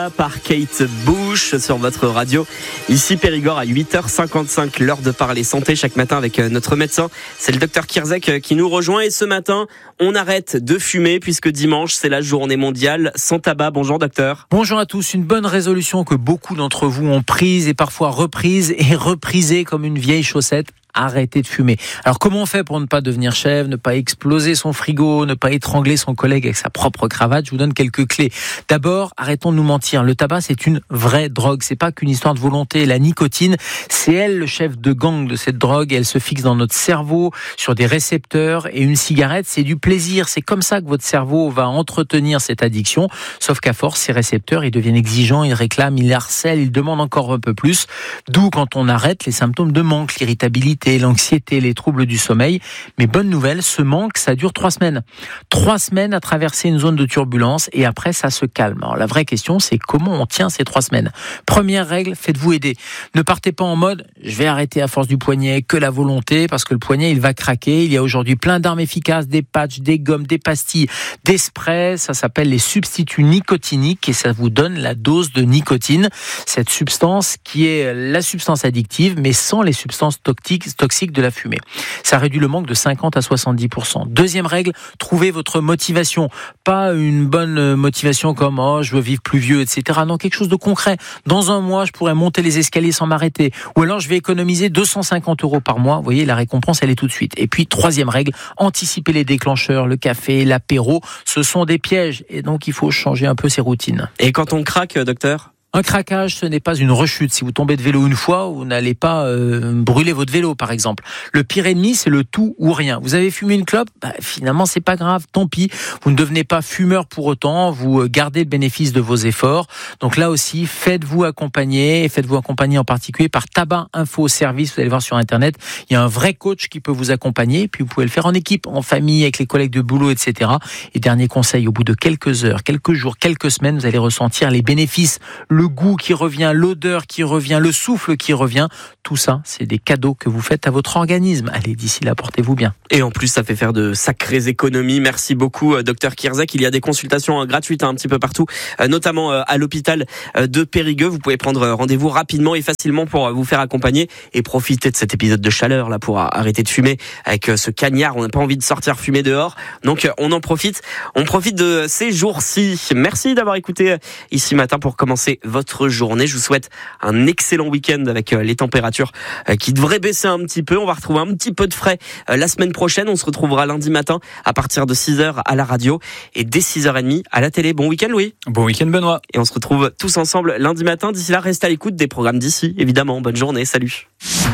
Par Kate Bush sur votre radio. Ici Périgord à 8h55, l'heure de parler santé chaque matin avec notre médecin. C'est le docteur Kierzek qui nous rejoint et ce matin, on arrête de fumer puisque dimanche, c'est la journée mondiale sans tabac. Bonjour docteur. Bonjour à tous. Une bonne résolution que beaucoup d'entre vous ont prise et parfois reprise et reprisée comme une vieille chaussette. Arrêtez de fumer. Alors comment on fait pour ne pas devenir chèvre, ne pas exploser son frigo, ne pas étrangler son collègue avec sa propre cravate? Je vous donne quelques clés. D'abord, arrêtons de nous mentir. Le tabac, c'est une vraie drogue. C'est pas qu'une histoire de volonté. La nicotine, c'est elle le chef de gang de cette drogue. Elle se fixe dans notre cerveau sur des récepteurs et une cigarette, c'est du plaisir. C'est comme ça que votre cerveau va entretenir cette addiction. Sauf qu'à force, ces récepteurs, ils deviennent exigeants, ils réclament, ils harcèlent, ils demandent encore un peu plus. D'où quand on arrête, les symptômes de manque, l'irritabilité, l'anxiété, les troubles du sommeil. Mais bonne nouvelle, ce manque, ça dure 3 semaines. 3 semaines à traverser une zone de turbulence et après, ça se calme. Alors, la vraie question, c'est comment on tient ces 3 semaines. Première règle, faites-vous aider. Ne partez pas en mode, je vais arrêter à force du poignet, que la volonté, parce que le poignet, il va craquer. Il y a aujourd'hui plein d'armes efficaces, des patchs, des gommes, des pastilles, des sprays. Ça s'appelle les substituts nicotiniques et ça vous donne la dose de nicotine. Cette substance qui est la substance addictive, mais sans les substances toxiques de la fumée. Ça réduit le manque de 50 à 70%. Deuxième règle, trouvez votre motivation. Pas une bonne motivation comme « oh, je veux vivre plus vieux », etc. Non, quelque chose de concret. Dans un mois, je pourrais monter les escaliers sans m'arrêter. Ou alors, je vais économiser 250 € par mois. Vous voyez, la récompense, elle est tout de suite. Et puis, troisième règle, anticipez les déclencheurs, le café, l'apéro. Ce sont des pièges. Et donc, il faut changer un peu ses routines. Et quand on craque, docteur ? Un craquage, ce n'est pas une rechute. Si vous tombez de vélo une fois, vous n'allez pas brûler votre vélo, par exemple. Le pire ennemi, c'est le tout ou rien. Vous avez fumé une clope, finalement, c'est pas grave, tant pis. Vous ne devenez pas fumeur pour autant, vous gardez le bénéfice de vos efforts. Donc là aussi, faites-vous accompagner en particulier par Tabac Info Service. Vous allez voir sur Internet, il y a un vrai coach qui peut vous accompagner. Puis vous pouvez le faire en équipe, en famille, avec les collègues de boulot, etc. Et dernier conseil, au bout de quelques heures, quelques jours, quelques semaines, vous allez ressentir les bénéfices. Le goût qui revient, l'odeur qui revient, le souffle qui revient, tout ça, c'est des cadeaux que vous faites à votre organisme. Allez, d'ici là, portez-vous bien. Et en plus, ça fait faire de sacrées économies. Merci beaucoup, docteur Kierzek. Il y a des consultations gratuites un petit peu partout, notamment à l'hôpital de Périgueux. Vous pouvez prendre rendez-vous rapidement et facilement pour vous faire accompagner et profiter de cet épisode de chaleur là pour arrêter de fumer avec ce cagnard. On n'a pas envie de sortir fumer dehors, donc on en profite. On profite de ces jours-ci. Merci d'avoir écouté ici matin pour commencer votre journée. Je vous souhaite un excellent week-end avec les températures qui devraient baisser un petit peu. On va retrouver un petit peu de frais la semaine prochaine. On se retrouvera lundi matin à partir de 6h à la radio et dès 6h30 à la télé. Bon week-end Louis. Bon week-end Benoît. Et on se retrouve tous ensemble lundi matin. D'ici là, restez à l'écoute des programmes d'ici, évidemment. Bonne journée, salut.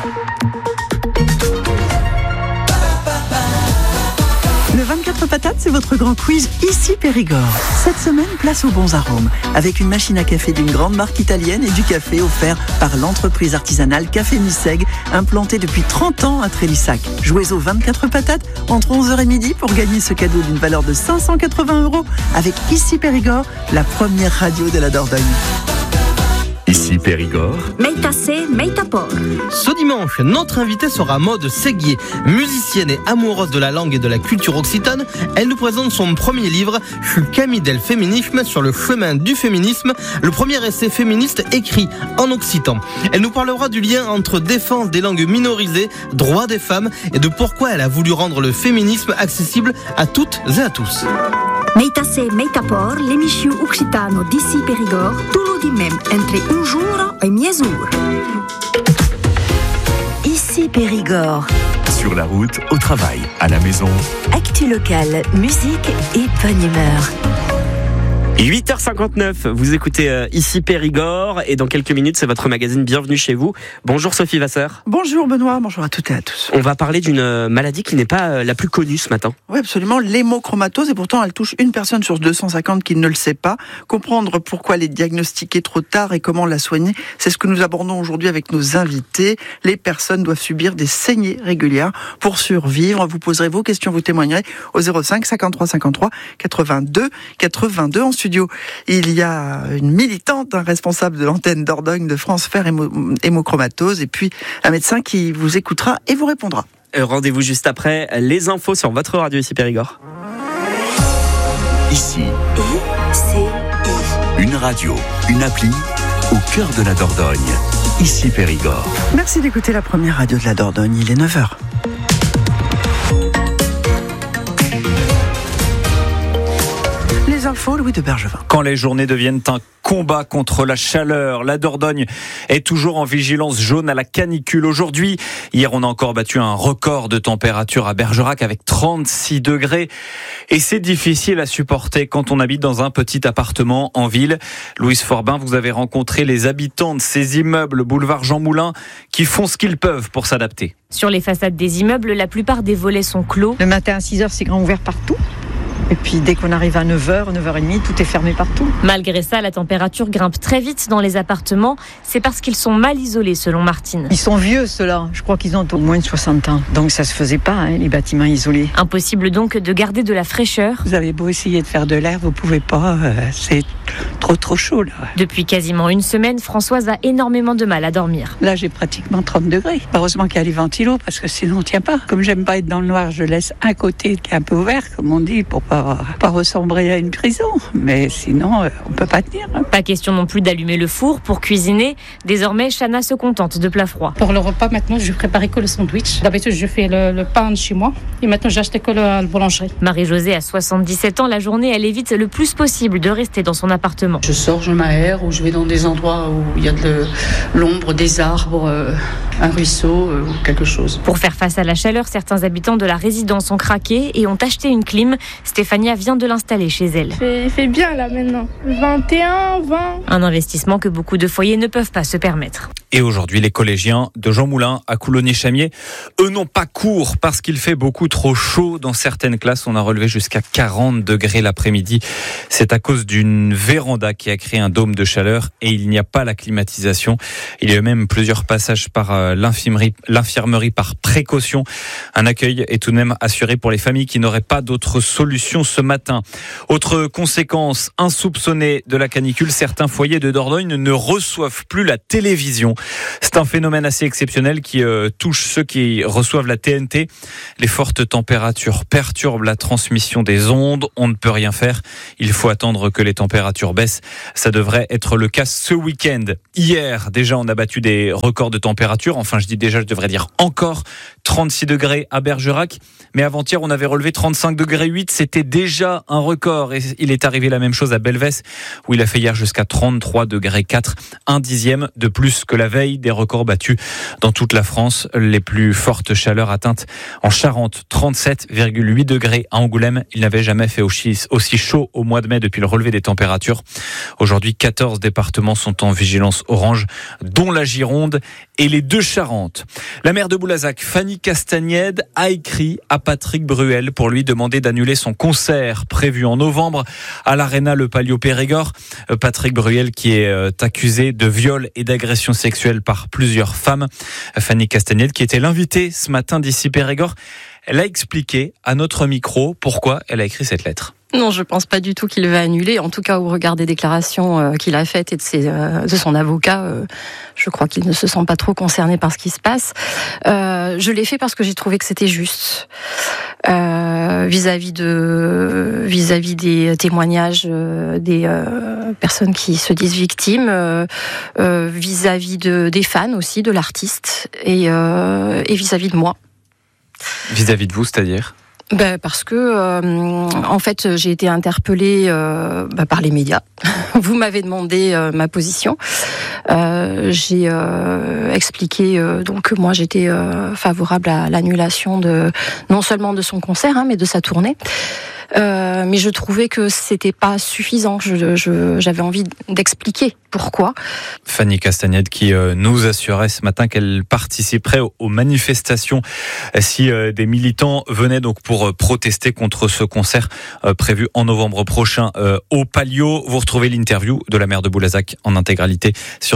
Le 24 patates, c'est votre grand quiz ici Périgord. Cette semaine, place aux bons arômes. Avec une machine à café d'une grande marque italienne et du café offert par l'entreprise artisanale Café Misseg, implantée depuis 30 ans à Trélissac. Jouez aux 24 patates entre 11h et midi pour gagner ce cadeau d'une valeur de 580 € avec Ici Périgord, la première radio de la Dordogne. Ici Périgord. Meitase, Meitapor. Ce dimanche, notre invitée sera Maude Séguier, musicienne et amoureuse de la langue et de la culture occitane. Elle nous présente son premier livre, Je suis Camille del Féminisme, sur le chemin du féminisme, le premier essai féministe écrit en occitan. Elle nous parlera du lien entre défense des langues minorisées, droits des femmes et de pourquoi elle a voulu rendre le féminisme accessible à toutes et à tous. Meitase, Meitapor, l'émission occitano d'ici Périgord, tout le même entre un jour et mi-jour. Ici Périgord. Sur la route, au travail, à la maison. Actu locale, musique et bonne humeur. 8h59, vous écoutez ici Périgord et dans quelques minutes c'est votre magazine Bienvenue chez vous. Bonjour Sophie Vasseur. Bonjour Benoît, bonjour à toutes et à tous. On va parler d'une maladie qui n'est pas la plus connue ce matin. Oui absolument, l'hémochromatose et pourtant elle touche une personne sur 250 qui ne le sait pas. Comprendre pourquoi les diagnostiquer trop tard et comment la soigner, c'est ce que nous abordons aujourd'hui avec nos invités. Les personnes doivent subir des saignées régulières pour survivre. Vous poserez vos questions, vous témoignerez au 05 53 53 82 82 en studio. Il y a une militante, un responsable de l'antenne Dordogne de France Fer Hémochromatose et puis un médecin qui vous écoutera et vous répondra. Rendez-vous juste après les infos sur votre radio ici Périgord. Ici. ICI. Une radio, une appli, au cœur de la Dordogne. Ici Périgord. Merci d'écouter la première radio de la Dordogne, il est 9h. Les infos, Louis de Bergevin. Quand les journées deviennent un combat contre la chaleur, la Dordogne est toujours en vigilance jaune à la canicule. Aujourd'hui, hier, on a encore battu un record de température à Bergerac avec 36 degrés. Et c'est difficile à supporter quand on habite dans un petit appartement en ville. Louise Forbin, vous avez rencontré les habitants de ces immeubles boulevard Jean Moulin qui font ce qu'ils peuvent pour s'adapter. Sur les façades des immeubles, la plupart des volets sont clos. Le matin à 6h, c'est grand ouvert partout. Et puis dès qu'on arrive à 9h, 9h30, tout est fermé partout. Malgré ça, la température grimpe très vite dans les appartements. C'est parce qu'ils sont mal isolés, selon Martine. Ils sont vieux, ceux-là. Je crois qu'ils ont au moins 60 ans. Donc ça se faisait pas, les bâtiments isolés. Impossible donc de garder de la fraîcheur. Vous avez beau essayer de faire de l'air, vous pouvez pas. C'est trop chaud, là. Depuis quasiment une semaine, Françoise a énormément de mal à dormir. Là, j'ai pratiquement 30 degrés. Heureusement qu'il y a les ventilos, parce que sinon on tient pas. Comme j'aime pas être dans le noir, je laisse un côté qui est un peu ouvert, comme on dit, pour pas ressembler à une prison. Mais sinon, on peut pas tenir. Pas question non plus d'allumer le four pour cuisiner. Désormais, Chana se contente de plats froids. Pour le repas, maintenant, je préparais que le sandwich. D'habitude, je fais le pain de chez moi. Et maintenant, j'ai acheté que la boulangerie. Marie-Josée a 77 ans. La journée, elle évite le plus possible de rester dans son appartement. Je sors, je m'aère, ou je vais dans des endroits où il y a de l'ombre, des arbres, un ruisseau ou quelque chose. Pour faire face à la chaleur, certains habitants de la résidence ont craqué et ont acheté une clim. Stéphania vient de l'installer chez elle. Il fait bien là maintenant. 21, 20. Un investissement que beaucoup de foyers ne peuvent pas se permettre. Et aujourd'hui, les collégiens de Jean Moulin à Coulonnier-Chamiers, eux n'ont pas cours parce qu'il fait beaucoup trop chaud. Dans certaines classes, on a relevé jusqu'à 40 degrés l'après-midi. C'est à cause d'une véranda qui a créé un dôme de chaleur et il n'y a pas la climatisation. Il y a même plusieurs passages par l'infirmerie par précaution. Un accueil est tout de même assuré pour les familles qui n'auraient pas d'autre solution ce matin. Autre conséquence insoupçonnée de la canicule, certains foyers de Dordogne ne reçoivent plus la télévision. C'est un phénomène assez exceptionnel qui touche ceux qui reçoivent la TNT. Les fortes températures perturbent la transmission des ondes. On ne peut rien faire. Il faut attendre que les températures baissent. Ça devrait être le cas ce week-end. Hier, déjà, on a battu des records de température. Enfin, je dis déjà, je devrais dire encore 36 degrés à Bergerac. Mais avant-hier, on avait relevé 35 degrés 8. C'était déjà un record. Et il est arrivé la même chose à Belvès, où il a fait hier jusqu'à 33 degrés 4. Un dixième de plus que la veille, des records battus dans toute la France. Les plus fortes chaleurs atteintes en Charente, 37,8 degrés à Angoulême. Il n'avait jamais fait aussi chaud au mois de mai depuis le relevé des températures. Aujourd'hui, 14 départements sont en vigilance orange, dont la Gironde et les deux Charentes. La maire de Boulazac, Fanny Castagnède, a écrit à Patrick Bruel pour lui demander d'annuler son concert prévu en novembre à l'Arena Le Palio Périgord. Patrick Bruel qui est accusé de viol et d'agression sexuelle par plusieurs femmes. Fanny Castagnède qui était l'invitée ce matin d'Ici Périgord. Elle a expliqué à notre micro pourquoi elle a écrit cette lettre. Non, je pense pas du tout qu'il va annuler. En tout cas, au regard des déclarations qu'il a faites et de son avocat, je crois qu'il ne se sent pas trop concerné par ce qui se passe. Je l'ai fait parce que j'ai trouvé que c'était juste vis-à-vis des témoignages des personnes qui se disent victimes, vis-à-vis des fans aussi, de l'artiste et vis-à-vis de moi. Vis-à-vis de vous, c'est-à-dire ? Parce que en fait j'ai été interpellée par les médias. Vous m'avez demandé ma position. J'ai expliqué donc que moi j'étais favorable à l'annulation non seulement de son concert mais de sa tournée. Mais je trouvais que c'était pas suffisant. J'avais envie d'expliquer pourquoi. Fanny Castagnède qui nous assurait ce matin qu'elle participerait aux manifestations si des militants venaient donc pour protester contre ce concert prévu en novembre prochain au Palio. Vous retrouvez l'interview de la maire de Boulazac en intégralité sur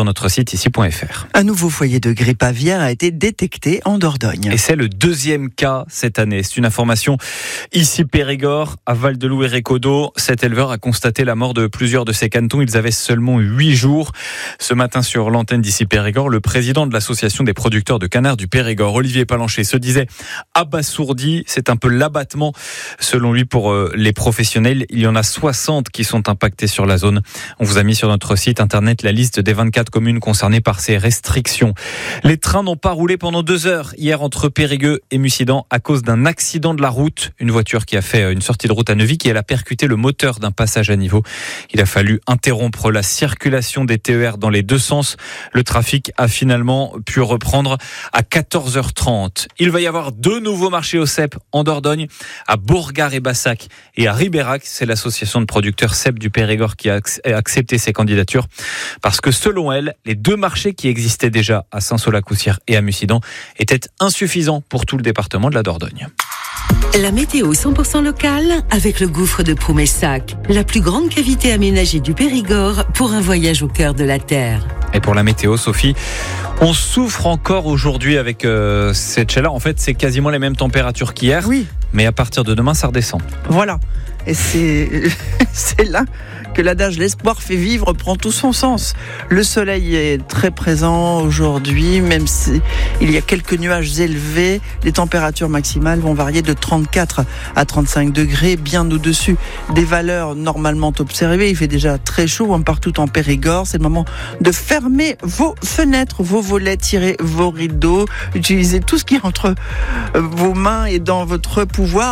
sur notre site ici.fr. Un nouveau foyer de grippe aviaire a été détecté en Dordogne. Et c'est le 2e cas cette année. C'est une information ici Périgord, à Val-de-Loup et Récodo. Cet éleveur a constaté la mort de plusieurs de ses canetons. Ils avaient seulement 8 jours. Ce matin sur l'antenne d'ici Périgord, le président de l'association des producteurs de canards du Périgord, Olivier Palancher, se disait abasourdi. C'est un peu l'abattement selon lui pour les professionnels. Il y en a 60 qui sont impactés sur la zone. On vous a mis sur notre site internet la liste des 24 communes concernées par ces restrictions. Les trains n'ont pas roulé pendant 2 heures hier entre Périgueux et Mussidan à cause d'un accident de la route. Une voiture qui a fait une sortie de route à Neuvy, elle a percuté le moteur d'un passage à niveau. Il a fallu interrompre la circulation des TER dans les 2 sens. Le trafic a finalement pu reprendre à 14h30. Il va y avoir 2 nouveaux marchés au cèpe en Dordogne, à Bourgard et Bassac et à Ribérac. C'est l'association de producteurs cèpe du Périgord qui a accepté ces candidatures parce que selon elle, les 2 marchés qui existaient déjà à Saint-Saul-la-Coussière et à Mussidan étaient insuffisants pour tout le département de la Dordogne. La météo 100% locale avec le gouffre de Proumessac, la plus grande cavité aménagée du Périgord pour un voyage au cœur de la terre. Et pour la météo, Sophie, on souffre encore aujourd'hui avec cette chaleur. En fait, c'est quasiment les mêmes températures qu'hier. Oui. Mais à partir de demain, ça redescend. Voilà. Et c'est là que l'adage « l'espoir fait vivre » prend tout son sens. Le soleil est très présent aujourd'hui, même s'il y a quelques nuages élevés. Les températures maximales vont varier de 34 à 35 degrés, bien au-dessus des valeurs normalement observées. Il fait déjà très chaud partout en Périgord. C'est le moment de fermer vos fenêtres, vos volets, tirer vos rideaux, utiliser tout ce qui est entre vos mains et en votre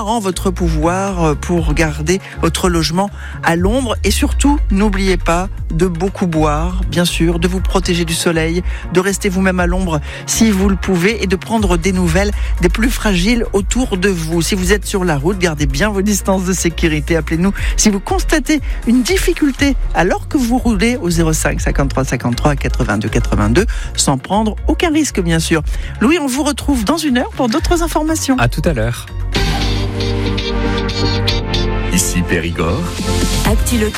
pouvoir pour garder votre logement à l'ombre. Et surtout, n'oubliez pas de beaucoup boire, bien sûr, de vous protéger du soleil, de rester vous-même à l'ombre si vous le pouvez et de prendre des nouvelles des plus fragiles autour de vous. Si vous êtes sur la route, gardez bien vos distances de sécurité. Appelez-nous si vous constatez une difficulté alors que vous roulez au 05 53 53 82 82 sans prendre aucun risque, bien sûr. Louis, on vous retrouve dans 1 heure pour d'autres informations. À tout à l'heure. Ici Périgord. Actu Local.